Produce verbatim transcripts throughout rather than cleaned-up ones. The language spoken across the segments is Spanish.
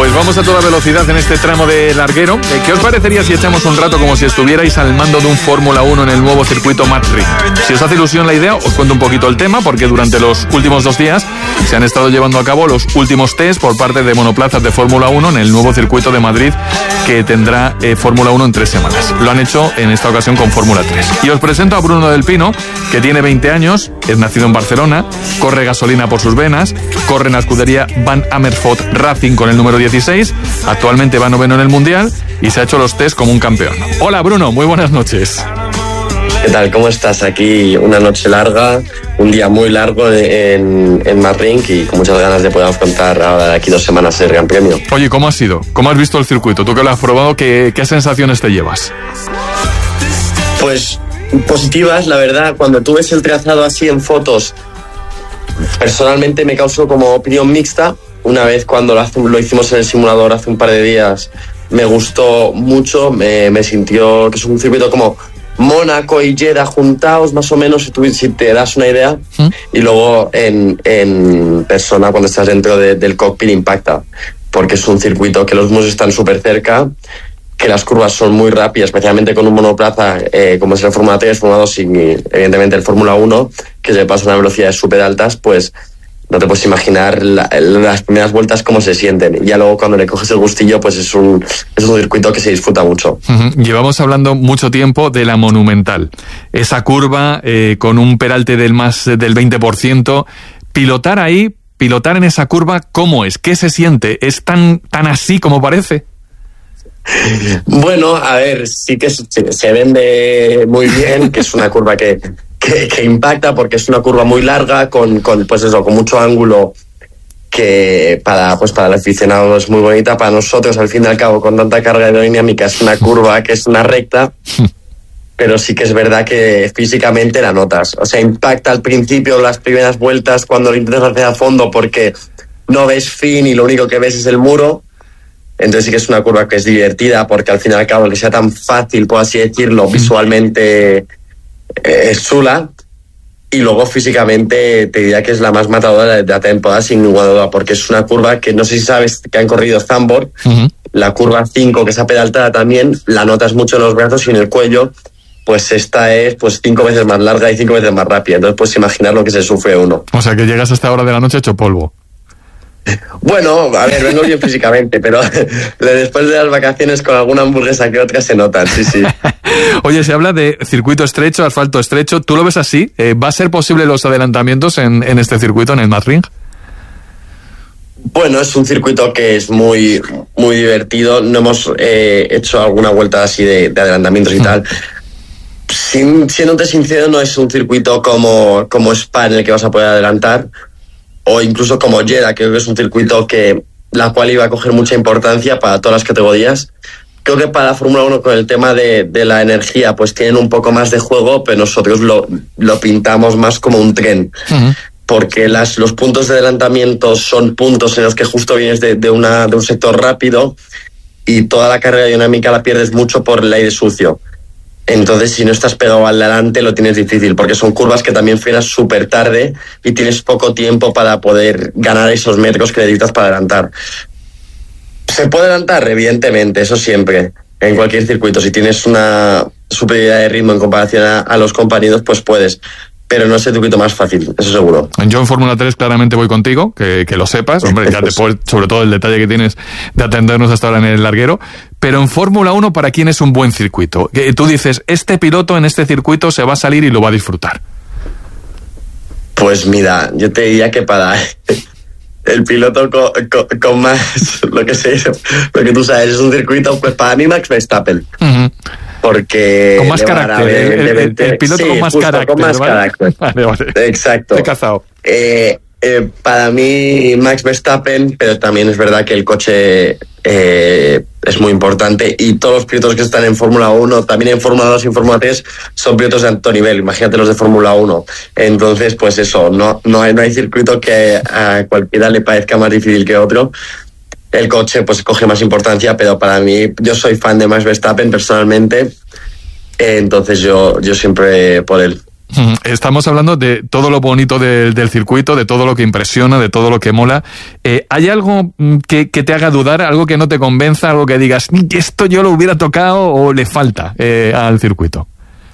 Pues vamos a toda velocidad en este tramo de larguero. ¿Qué os parecería si echamos un rato como si estuvierais al mando de un Fórmula uno en el nuevo circuito Madrid? Si os hace ilusión la idea, os cuento un poquito el tema, porque durante los últimos dos días se han estado llevando a cabo los últimos test por parte de monoplazas de Fórmula uno en el nuevo circuito de Madrid, que tendrá eh, Fórmula uno en tres semanas. Lo han hecho en esta ocasión con Fórmula tres. Y os presento a Bruno Del Pino, que tiene veinte años, es nacido en Barcelona, corre gasolina por sus venas, corre en la escudería Van Amersfoort Racing con el número dieciséis, actualmente va noveno en el Mundial y se ha hecho los test como un campeón. Hola Bruno, muy buenas noches. ¿Qué tal? ¿Cómo estás? Aquí una noche larga, un día muy largo en, en Madrid y con muchas ganas de poder afrontar ahora de aquí dos semanas el Gran Premio. Oye, ¿cómo ha sido? ¿Cómo has visto el circuito? Tú que lo has probado, ¿qué, qué sensaciones te llevas? Pues positivas, la verdad. Cuando tú ves el trazado así en fotos, personalmente me causó como opinión mixta. Una vez cuando lo, lo hicimos en el simulador hace un par de días, me gustó mucho, me, me sintió que es un circuito como Mónaco y Jeddah juntados, más o menos, si, tú, si te das una idea. ¿Mm? Y luego en, en persona, cuando estás dentro de, del cockpit, impacta, porque es un circuito que los muros están súper cerca, que las curvas son muy rápidas, especialmente con un monoplaza eh, como es el Fórmula tres, Fórmula dos y evidentemente el Fórmula uno, que se pasa a velocidades súper altas, pues no te puedes imaginar la, las primeras vueltas cómo se sienten. Y ya luego cuando le coges el gustillo, pues es un, es un circuito que se disfruta mucho. Uh-huh. Llevamos hablando mucho tiempo de la Monumental. Esa curva eh, con un peralte del más del veinte por ciento. Pilotar ahí, pilotar en esa curva, ¿cómo es? ¿Qué se siente? ¿Es tan, tan así como parece? Bueno, a ver, sí que se, se vende muy bien, que es una curva que... Que, que impacta porque es una curva muy larga con, con pues eso, con mucho ángulo, que para pues para el aficionado es muy bonita. Para nosotros, al fin y al cabo, con tanta carga aerodinámica, es una curva que es una recta, pero sí que es verdad que físicamente la notas. O sea, impacta al principio, las primeras vueltas, cuando lo intentas hacer a fondo, porque no ves fin y lo único que ves es el muro. Entonces sí que es una curva que es divertida, porque al fin y al cabo, que sea tan fácil, por así decirlo, visualmente es chula. Y luego físicamente te diría que es la más matadora de la temporada sin ninguna duda, porque es una curva que no sé si sabes que han corrido Zandvoort, uh-huh. La curva cinco, que es apedaltada también, la notas mucho en los brazos y en el cuello, pues esta es pues cinco veces más larga y cinco veces más rápida. Entonces puedes imaginar lo que se sufre uno. O sea que llegas a esta hora de la noche hecho polvo. Bueno, a ver, vengo bien físicamente, pero después de las vacaciones con alguna hamburguesa que otra se notan, sí, sí. Oye, se habla de circuito estrecho, asfalto estrecho. ¿Tú lo ves así? Eh, ¿Va a ser posible los adelantamientos en, en este circuito, en el Madrid? Bueno, es un circuito que es muy, muy divertido. No hemos eh, hecho alguna vuelta así de, de adelantamientos y mm. tal. Sin, siéndote sincero, no es un circuito como, como Spa en el que vas a poder adelantar, o incluso como Jeddah, creo que es un circuito que la cual iba a coger mucha importancia para todas las categorías. Creo que para la Fórmula uno, con el tema de, de la energía, pues tienen un poco más de juego, pero nosotros lo, lo pintamos más como un tren. Uh-huh. Porque las, los puntos de adelantamiento son puntos en los que justo vienes de, de, una, de un sector rápido y toda la carrera dinámica la pierdes mucho por el aire sucio. Entonces, si no estás pegado al delante, lo tienes difícil, porque son curvas que también frenas súper tarde y tienes poco tiempo para poder ganar esos metros que necesitas para adelantar. ¿Se puede adelantar? Evidentemente, eso siempre, en cualquier circuito. Si tienes una superioridad de ritmo en comparación a, a los compañeros, pues puedes. Pero no es el circuito más fácil, eso seguro. Yo en Fórmula tres claramente voy contigo, que, que lo sepas, hombre, ya después, sobre todo el detalle que tienes de atendernos hasta ahora en el larguero. Pero en Fórmula uno, ¿para quién es un buen circuito? Que tú dices, este piloto en este circuito se va a salir y lo va a disfrutar. Pues mira, yo te diría que para el piloto con, con, con más, lo que sé, lo que tú sabes, es un circuito, pues para mí Max Verstappen. Uh-huh. Porque con más carácter, ver, el, el, el piloto sí, con más carácter, con más ¿vale? carácter. Vale, vale. Exacto. Te he cazado. Eh, eh, para mí Max Verstappen, pero también es verdad que el coche eh, es muy importante y todos los pilotos que están en Fórmula uno, también en Fórmula dos y en Fórmula tres, son pilotos de alto nivel. Imagínate los de Fórmula uno. Entonces, pues eso, no, no, hay, no hay circuito que a cualquiera le parezca más difícil que otro. El coche pues coge más importancia, pero para mí, yo soy fan de Max Verstappen personalmente, entonces yo, yo siempre por él. Estamos hablando de todo lo bonito de, del circuito, de todo lo que impresiona, de todo lo que mola. Eh, ¿Hay algo que, que te haga dudar, algo que no te convenza, algo que digas, esto yo lo hubiera tocado o le falta eh, al circuito?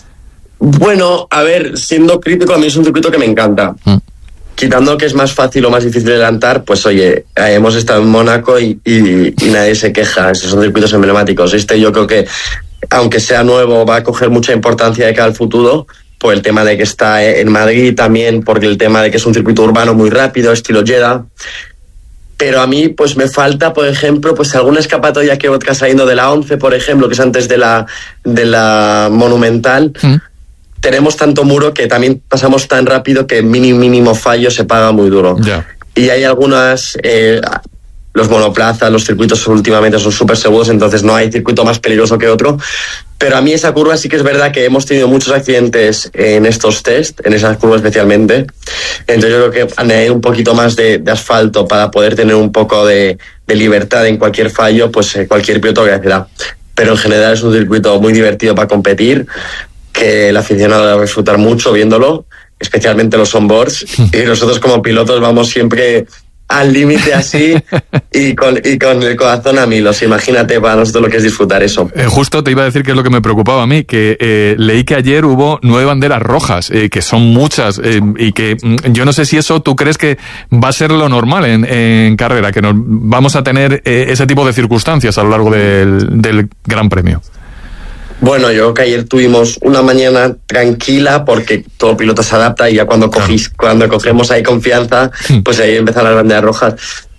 Bueno, a ver, siendo crítico, a mí es un circuito que me encanta. Mm. Quitando que es más fácil o más difícil de adelantar, pues oye, hemos estado en Mónaco y, y, y nadie se queja. Esos son circuitos emblemáticos. Este yo creo que, aunque sea nuevo, va a coger mucha importancia de cara al futuro, por el tema de que está en Madrid, también porque el tema de que es un circuito urbano muy rápido, estilo Jeddah. Pero a mí pues me falta, por ejemplo, pues alguna escapatoria que vodka saliendo de la once, por ejemplo, que es antes de la, de la Monumental. Mm. Tenemos tanto muro que también pasamos tan rápido que mínimo, mínimo fallo se paga muy duro. Yeah. Y hay algunas... Eh, los monoplazas, los circuitos últimamente son súper seguros, entonces no hay circuito más peligroso que otro. Pero a mí esa curva sí que es verdad que hemos tenido muchos accidentes en estos test, en esas curvas especialmente. Entonces yo creo que añadir un poquito más de, de asfalto para poder tener un poco de, de libertad en cualquier fallo, pues eh, cualquier piloto agradecerá. Pero en general es un circuito muy divertido para competir, que el aficionado va a disfrutar mucho viéndolo, especialmente los onboards. Y nosotros como pilotos vamos siempre al límite así y con, y con el corazón a mil. O sea, imagínate para nosotros lo que es disfrutar eso. Eh, justo te iba a decir que es lo que me preocupaba a mí, que eh, leí que ayer hubo nueve banderas rojas, eh, que son muchas, eh, y que mm, yo no sé si eso tú crees que va a ser lo normal en, en carrera, que nos vamos a tener eh, ese tipo de circunstancias a lo largo del, del Gran Premio. Bueno, yo creo que ayer tuvimos una mañana tranquila porque todo piloto se adapta y ya cuando cogís, cuando cogemos ahí confianza, pues ahí empiezan las banderas rojas.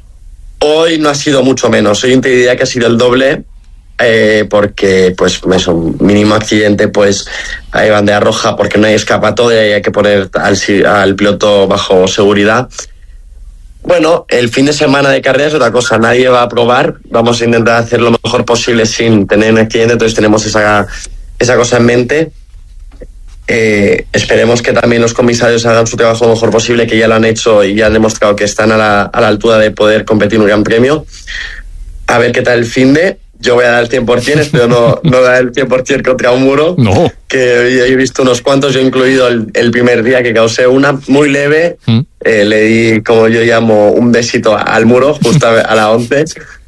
Hoy no ha sido mucho menos, hoy te diría que ha sido el doble, eh, porque pues eso, mínimo accidente, pues hay bandera roja porque no hay escapatoria y hay que poner al, al piloto bajo seguridad. Bueno, el fin de semana de carrera es otra cosa, nadie va a probar, vamos a intentar hacer lo mejor posible sin tener un accidente, entonces tenemos esa, esa cosa en mente. Eh, esperemos que también los comisarios hagan su trabajo lo mejor posible, que ya lo han hecho y ya han demostrado que están a la, a la altura de poder competir en un gran premio. A ver qué tal el fin de... Yo voy a dar el cien por ciento, espero no, no dar el cien por ciento contra un muro. No. Que he visto unos cuantos, yo he incluido el, el primer día que causé una muy leve. ¿Mm? Eh, le di, como yo llamo, un besito al muro, justo a la once.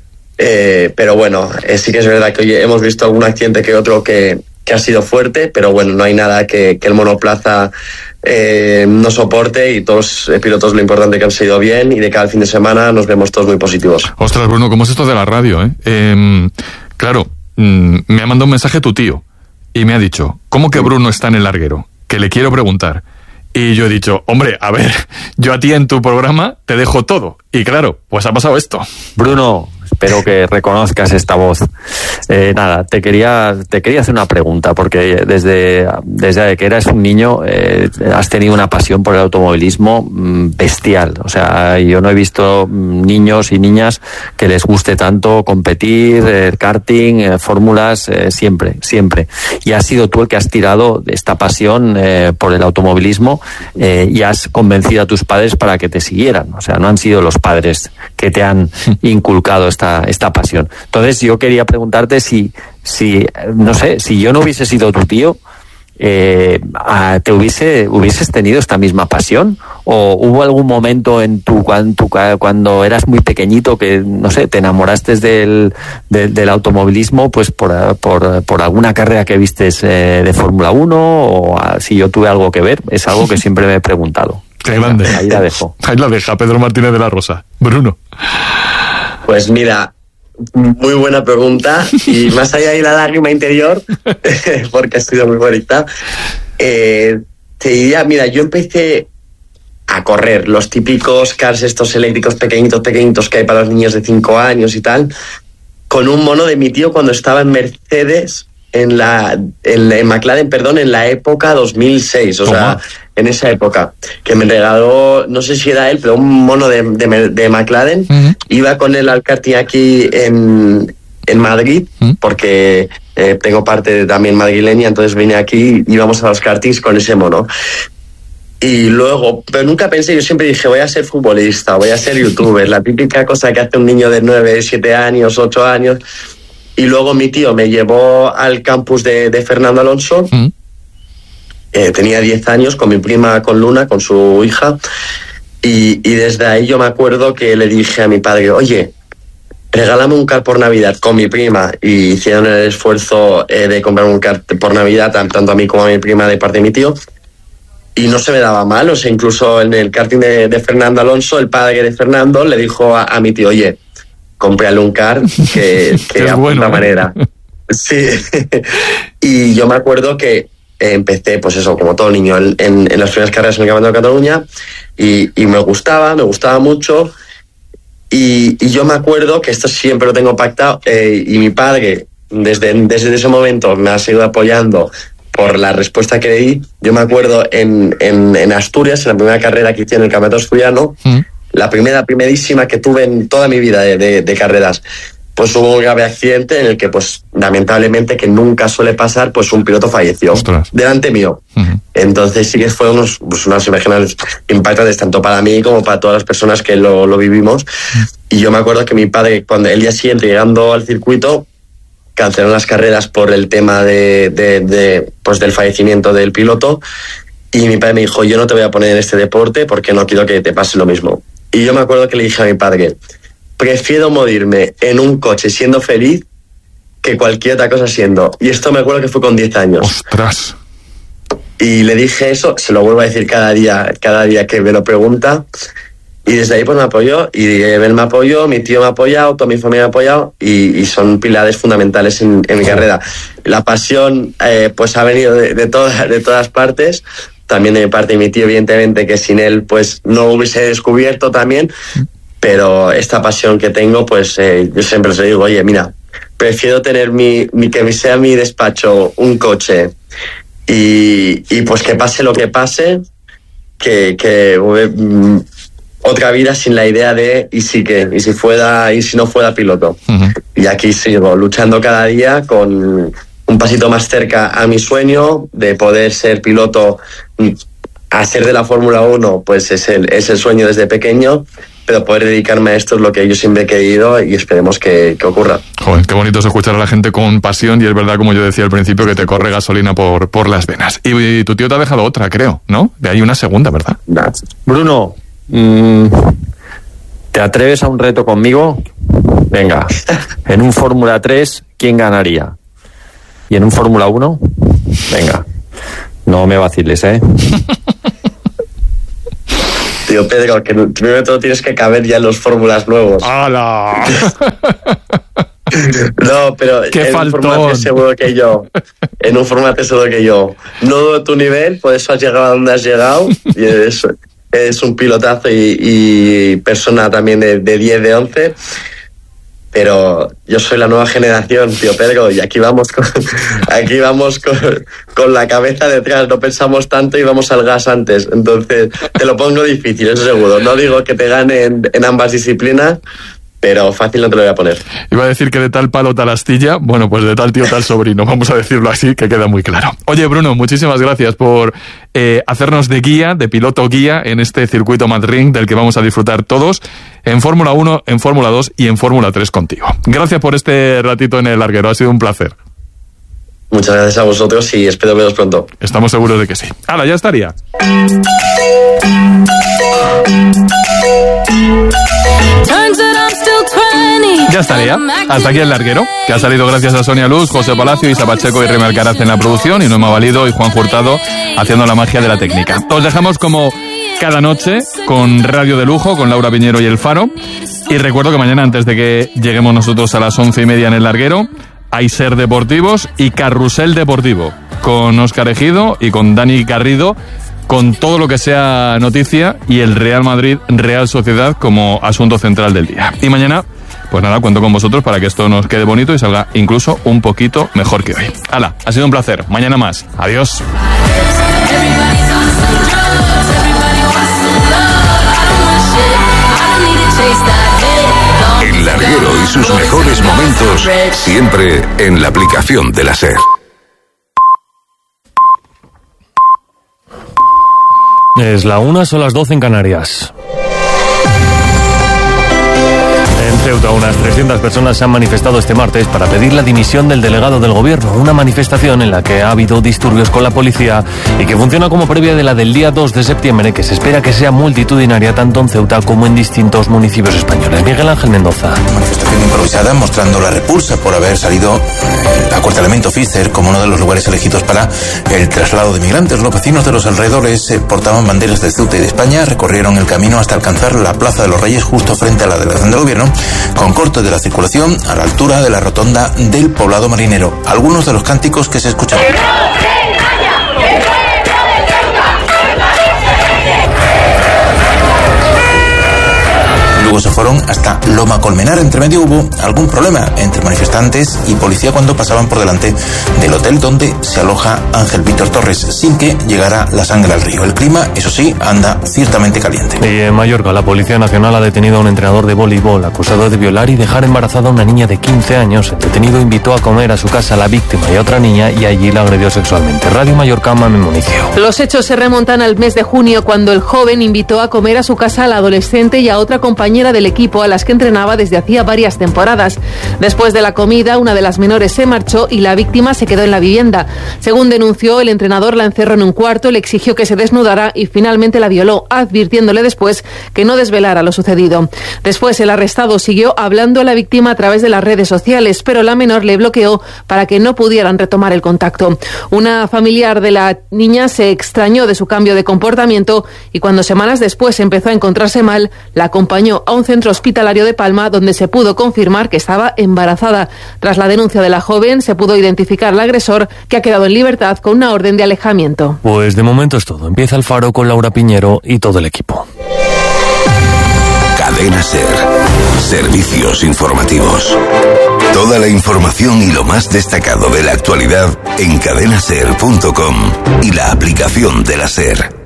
Eh, pero bueno, eh, sí que es verdad que hoy hemos visto algún accidente que otro que, que ha sido fuerte, pero bueno, no hay nada que, que el monoplaza eh, no soporte y todos los pilotos lo importante que han sido bien y de cada fin de semana nos vemos todos muy positivos. Ostras, Bruno, ¿cómo es esto de la radio? Eh? Eh, claro, mm, me ha mandado un mensaje tu tío y me ha dicho, ¿cómo que Bruno está en el larguero? Que le quiero preguntar. Y yo he dicho, hombre, a ver, yo a ti en tu programa te dejo todo. Y claro, pues ha pasado esto. Bruno, espero que reconozcas esta voz. Eh, nada, te quería te quería hacer una pregunta, porque desde, desde que eras un niño eh, has tenido una pasión por el automovilismo mmm, bestial. O sea, yo no he visto mmm, niños y niñas que les guste tanto competir, eh, karting, eh, fórmulas, eh, siempre, siempre. Y has sido tú el que has tirado esta pasión eh, por el automovilismo eh, y has convencido a tus padres para que te siguieran. O sea, no han sido los padres que te han inculcado esta, esta pasión. Entonces yo quería preguntarte si, si, no sé, si yo no hubiese sido tu tío, eh, ¿te hubiese, hubieses tenido esta misma pasión? ¿O hubo algún momento en tu, cuando, cuando eras muy pequeñito que, no sé, te enamoraste del, del, del automovilismo pues por, por, por alguna carrera que vistes eh, de Fórmula uno? O si yo tuve algo que ver, es algo que siempre me he preguntado. Qué grande. Ahí la dejo. Ahí la deja Pedro Martínez de la Rosa. Bruno. Pues mira, muy buena pregunta. Y más allá de la lágrima interior, porque ha sido muy bonita, eh, te diría, mira, yo empecé a correr los típicos cars estos eléctricos pequeñitos, pequeñitos que hay para los niños de cinco años y tal, con un mono de mi tío cuando estaba en Mercedes, en la en, la, en McLaren, perdón, en la época dos mil seis, o ¿Cómo? sea, en esa época, que me regaló, no sé si era él, pero un mono de, de, de McLaren. Uh-huh. Iba con él al karting aquí en, en Madrid, uh-huh. porque eh, tengo parte también madrileña, entonces vine aquí y íbamos a los kartings con ese mono. Y luego, pero nunca pensé, yo siempre dije, voy a ser futbolista, voy a ser youtuber, la típica cosa que hace un niño de nueve, siete años, ocho años. Y luego mi tío me llevó al campus de, de Fernando Alonso, mm. eh, tenía diez años, con mi prima, con Luna, con su hija, y, y desde ahí yo me acuerdo que le dije a mi padre, oye, regálame un car por Navidad con mi prima, y hicieron el esfuerzo eh, de comprar un car por Navidad, tanto a mí como a mi prima de parte de mi tío, y no se me daba mal. O sea, incluso en el karting de, de Fernando Alonso, el padre de Fernando le dijo a, a mi tío, oye, cómprale un car que, que a bueno, buena ¿eh? manera. Sí. Y yo me acuerdo que empecé, pues eso, como todo niño, en, en, en las primeras carreras en el Campeonato de Cataluña, y, y me gustaba, me gustaba mucho. Y, y yo me acuerdo que esto siempre lo tengo pactado, eh, y mi padre desde, desde ese momento me ha seguido apoyando por la respuesta que di. Yo me acuerdo en, en, en Asturias, en la primera carrera que hice en el Campeonato Asturiano, mm. la primera, primerísima que tuve en toda mi vida de, de, de carreras, pues hubo un grave accidente en el que, pues lamentablemente, que nunca suele pasar, pues un piloto falleció. Ostras. Delante mío. Uh-huh. Entonces sí que fue unos, pues, unas imágenes impactantes tanto para mí como para todas las personas que lo, lo vivimos. Uh-huh. Y yo me acuerdo que mi padre, cuando el día siguiente, llegando al circuito, canceló las carreras por el tema de, de, de, pues del fallecimiento del piloto, y mi padre me dijo, yo no te voy a poner en este deporte porque no quiero que te pase lo mismo. Y yo me acuerdo que le dije a mi padre, prefiero morirme en un coche siendo feliz que cualquier otra cosa siendo. Y esto me acuerdo que fue con diez años. ¡Ostras! Y le dije eso, se lo vuelvo a decir cada día, cada día que me lo pregunta. Y desde ahí pues me apoyó, y él me apoyó, mi tío me ha apoyado, toda mi familia me ha apoyado, y, y son pilares fundamentales en, en mi carrera. La pasión eh, pues ha venido de, de, todas, de todas partes, también de mi parte de mi tío, evidentemente, que sin él pues no hubiese descubierto también. Pero esta pasión que tengo, pues eh, yo siempre os digo, oye, mira, prefiero tener mi, mi que sea mi despacho un coche, y, y pues que pase lo que pase, que, que um, otra vida sin la idea de y si que, y si fuera, y si no fuera piloto. Uh-huh. Y aquí sigo luchando cada día con un pasito más cerca a mi sueño de poder ser piloto. Hacer de la Fórmula uno, pues es el, es el sueño desde pequeño, pero poder dedicarme a esto es lo que yo siempre he querido, y esperemos que, que ocurra. Joder, qué bonito es escuchar a la gente con pasión, y es verdad, como yo decía al principio, que te corre gasolina por, por las venas. Y, y tu tío te ha dejado otra, creo, ¿no? De ahí una segunda, ¿verdad? Bruno, mmm, ¿te atreves a un reto conmigo? Venga, en un Fórmula tres, ¿quién ganaría? ¿Y en un Fórmula uno? Venga, no me vaciles, ¿eh? Tío Pedro, que primero de todo tienes que caber ya en los fórmulas nuevos. ¡Hala! No, pero ¡qué en faltón! un Fórmula tres seguro que yo. En un Fórmula tres seguro que yo. No dudo tu nivel, por eso has llegado a donde has llegado. Y eres, eres un pilotazo y, y persona también de, de diez, de once. Pero yo soy la nueva generación, tío Pedro, y aquí vamos con, aquí vamos con, con la cabeza detrás, no pensamos tanto y vamos al gas antes. Entonces, te lo pongo difícil, eso seguro. No digo que te gane en, en ambas disciplinas, pero fácil no te lo voy a poner. Iba a decir que de tal palo tal astilla, bueno, pues de tal tío tal sobrino, vamos a decirlo así, que queda muy claro. Oye, Bruno, muchísimas gracias por eh, hacernos de guía, de piloto guía en este circuito Madrid del que vamos a disfrutar todos en Fórmula uno, en Fórmula dos y en Fórmula tres contigo. Gracias por este ratito en el larguero, ha sido un placer. Muchas gracias a vosotros y espero veros pronto. Estamos seguros de que sí. ¡Hala, ya estaría! Ya estaría. Hasta aquí el larguero, que ha salido gracias a Sonia Luz, José Palacio, Isa Pacheco y Remy Alcaraz en la producción, y Noema Valido y Juan Hurtado haciendo la magia de la técnica. Os dejamos como cada noche con Radio de Lujo, con Laura Piñero y El Faro. Y recuerdo que mañana, antes de que lleguemos nosotros a las once y media en el larguero, hay Ser Deportivos y Carrusel Deportivo, con Óscar Ejido y con Dani Garrido, con todo lo que sea noticia, y el Real Madrid Real Sociedad como asunto central del día. Y mañana, pues nada, cuento con vosotros para que esto nos quede bonito y salga incluso un poquito mejor que hoy. ¡Hala! Ha sido un placer. Mañana más. Adiós. El larguero y sus mejores momentos siempre en la aplicación de la SER. Es la una, son las doce en Canarias. En Ceuta, unas trescientas personas se han manifestado este martes para pedir la dimisión del delegado del gobierno. Una manifestación en la que ha habido disturbios con la policía y que funciona como previa de la del día dos de septiembre, que se espera que sea multitudinaria tanto en Ceuta como en distintos municipios españoles. Miguel Ángel Mendoza. Manifestación improvisada mostrando la repulsa por haber salido el acuartelamiento Pfizer como uno de los lugares elegidos para el traslado de migrantes. Los vecinos de los alrededores eh, portaban banderas de Ceuta y de España, recorrieron el camino hasta alcanzar la Plaza de los Reyes justo frente a la delegación del gobierno, con corte de la circulación a la altura de la rotonda del Poblado Marinero. Algunos de los cánticos que se escuchaban. Luego se fueron hasta Loma Colmenar. Entre medio hubo algún problema entre manifestantes y policía cuando pasaban por delante del hotel donde se aloja Ángel Víctor Torres, sin que llegara la sangre al río. El clima, eso sí, anda ciertamente caliente. Y en Mallorca, la Policía Nacional ha detenido a un entrenador de voleibol acusado de violar y dejar embarazada a una niña de quince años. El detenido invitó a comer a su casa a la víctima y a otra niña y allí la agredió sexualmente. Radio Mallorca, Mame Municio. Los hechos se remontan al mes de junio, cuando el joven invitó a comer a su casa a la adolescente y a otra compañera del equipo a las que entrenaba desde hacía varias temporadas. Después de la comida, una de las menores se marchó y la víctima se quedó en la vivienda. Según denunció, el entrenador la encerró en un cuarto, le exigió que se desnudara y finalmente la violó, advirtiéndole después que no desvelara lo sucedido. Después, el arrestado siguió hablando a la víctima a través de las redes sociales, pero la menor le bloqueó para que no pudieran retomar el contacto. Una familiar de la niña se extrañó de su cambio de comportamiento y cuando semanas después empezó a encontrarse mal, la acompañó a un centro hospitalario de Palma, donde se pudo confirmar que estaba embarazada. Tras la denuncia de la joven, se pudo identificar al agresor, que ha quedado en libertad con una orden de alejamiento. Pues de momento es todo. Empieza el Faro con Laura Piñero y todo el equipo. Cadena SER. Servicios informativos. Toda la información y lo más destacado de la actualidad en cadena ser punto com y la aplicación de la SER.